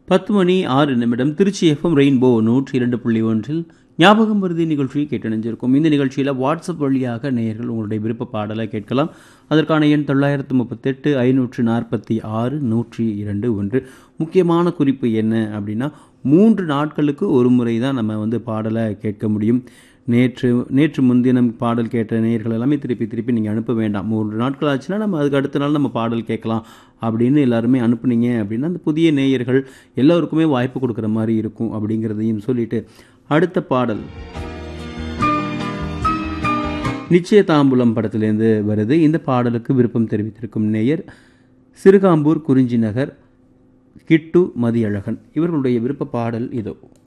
10:06 Trichy FM rainbow 102.1 ஞாபகம் வருதி நிகழ்ச்சியை கேட்டணிஞ்சிருக்கும். இந்த நிகழ்ச்சியில் வாட்ஸ்அப் வழியாக நேயர்கள் உங்களுடைய விருப்ப பாடலை கேட்கலாம். அதற்கான எண் 938 546 102 முக்கியமான குறிப்பு என்ன அப்படின்னா, 3 நாட்களுக்கு ஒரு முறை தான் நம்ம பாடலை கேட்க முடியும். நேற்று முன்தினம் பாடல் கேட்ட நேயர்கள் எல்லாமே திருப்பி நீங்கள் அனுப்ப வேண்டாம். 3 நாட்கள் ஆச்சுன்னா நம்ம அதுக்கு அடுத்த நாள் நம்ம பாடல் கேட்கலாம் அப்படின்னு எல்லாருமே அனுப்புனீங்க அப்படின்னா அந்த புதிய நேயர்கள் எல்லோருக்குமே வாய்ப்பு கொடுக்குற மாதிரி இருக்கும் அப்படிங்கிறதையும் சொல்லிட்டு, அடுத்த பாடல் நிச்சயதாம்பூலம் படத்திலேருந்து வருது. இந்த பாடலுக்கு விருப்பம் தெரிவித்திருக்கும் நேயர் சிறுகாம்பூர் குறிஞ்சி நகர் கிட்டு மதியழகன். இவர்களுடைய விருப்ப பாடல் இதோ.